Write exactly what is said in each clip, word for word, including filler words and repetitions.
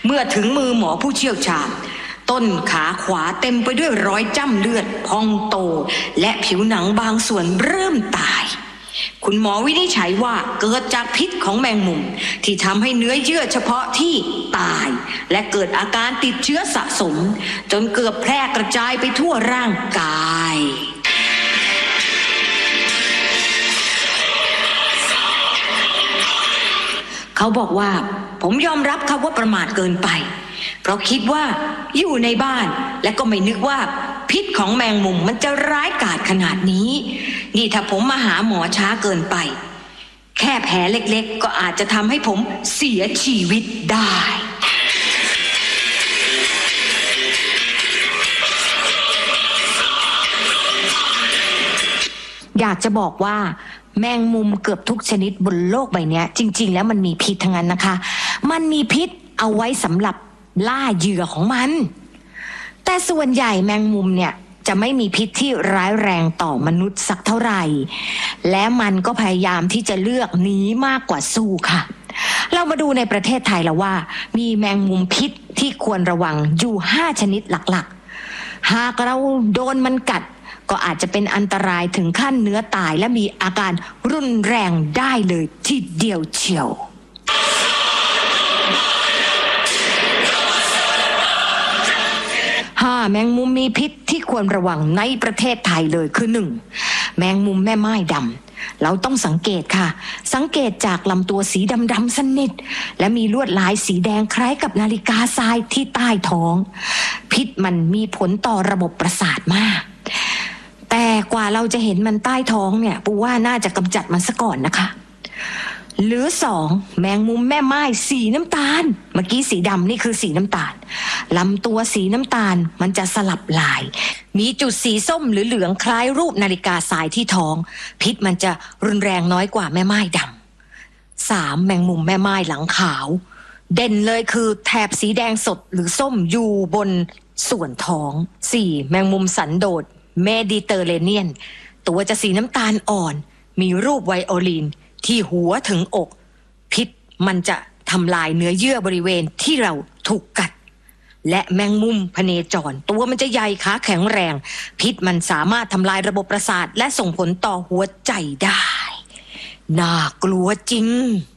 เมื่อถึงมือหมอผู้เชี่ยวชาญต้นขาขวาเต็มไปด้วยรอยจ้ำเลือดพองโตและผิวหนังบางส่วนเริ่มตายคุณหมอวินิจฉัยว่าเกิดจากพิษของแมงมุมที่ทำให้เนื้อเยื่อเฉพาะที่ตายและเกิดอาการติดเชื้อสะสมจนเกือบแพร่กระจายไปทั่วร่างกายเขาบอกว่าผมยอมรับครับว่าประมาทเกินไปเพราะคิดว่าอยู่ในบ้านและก็ไม่นึกว่าพิษของแมงมุมมันจะร้ายกาจขนาดนี้นี่ถ้าผมมาหาหมอช้าเกินไปแค่แผลเล็กๆก็อาจจะทำให้ผมเสียชีวิตได้อยากจะบอกว่าแมงมุมเกือบทุกชนิดบนโลกใบนี้จริงๆแล้วมันมีพิษทั้งนั้นนะคะมันมีพิษเอาไว้สำหรับล่าเหยื่อของมันแต่ส่วนใหญ่แมงมุมเนี่ยจะไม่มีพิษที่ร้ายแรงต่อมนุษย์สักเท่าไหร่และมันก็พยายามที่จะเลือกหนีมากกว่าสู้ค่ะเรามาดูในประเทศไทยแล้วว่ามีแมงมุมพิษที่ควรระวังอยู่ห้าชนิดหลักๆหากเราโดนมันกัดก็อาจจะเป็นอันตรายถึงขั้นเนื้อตายและมีอาการรุนแรงได้เลยทีเดียวเชียวห้าแมงมุมมีพิษที่ควรระวังในประเทศไทยเลยคือหนึ่งแมงมุมแม่ไม้ดำเราต้องสังเกตค่ะสังเกตจากลำตัวสีดำๆสนิทและมีลวดลายสีแดงคล้ายกับนาฬิกาทรายที่ใต้ท้องพิษมันมีผลต่อระบบประสาทมากแต่กว่าเราจะเห็นมันใต้ท้องเนี่ยปูว่าน่าจะกำจัดมันซะก่อนนะคะหรือสองแมงมุมแม่ไม้สีน้ำตาลเมื่อกี้สีดำนี่คือสีน้ำตาลลำตัวสีน้ำตาลมันจะสลับลายมีจุดสีส้มหรือเหลืองคล้ายรูปนาฬิกาทรายที่ท้องพิษมันจะรุนแรงน้อยกว่าแม่ไม้ดำสามแมงมุมแม่ไม้หลังขาวเด่นเลยคือแถบสีแดงสดหรือส้มอยู่บนส่วนท้องสี่แมงมุมสันโดษเมดิเตอร์เรเนียนตัวจะสีน้ำตาลอ่อนมีรูปไวโอลินที่หัวถึงอกพิษมันจะทำลายเนื้อเยื่อบริเวณที่เราถูกกัดและแมงมุมพเนจรตัวมันจะใหญ่ขาแข็งแรงพิษมันสามารถทำลายระบบประสาทและส่งผลต่อหัวใจได้น่ากลัวจริง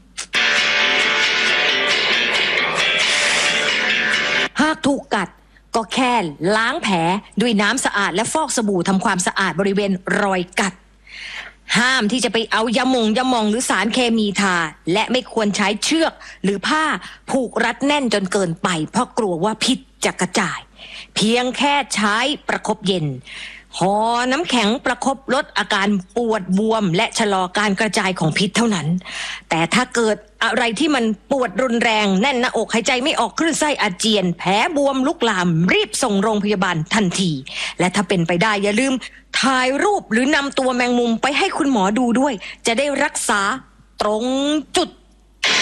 หากถูกกัดก็แค่ล้างแผลด้วยน้ำสะอาดและฟอกสบู่ทำความสะอาดบริเวณรอยกัดห้ามที่จะไปเอายาหม่องยาหม่องหรือสารเคมีทาและไม่ควรใช้เชือกหรือผ้าผูกรัดแน่นจนเกินไปเพราะกลัวว่าพิษจะกระจายเพียงแค่ใช้ประคบเย็นห่อน้ำแข็งประคบลดอาการปวดบวมและชะลอการกระจายของพิษเท่านั้นแต่ถ้าเกิดอะไรที่มันปวดรุนแรงแน่นหน้าอกหายใจไม่ออกคลื่นไส้อาเจียนแผลบวมลุกลามรีบส่งโรงพยาบาลทันทีและถ้าเป็นไปได้อย่าลืมถ่ายรูปหรือนำตัวแมงมุมไปให้คุณหมอดูด้วยจะได้รักษาตรงจุด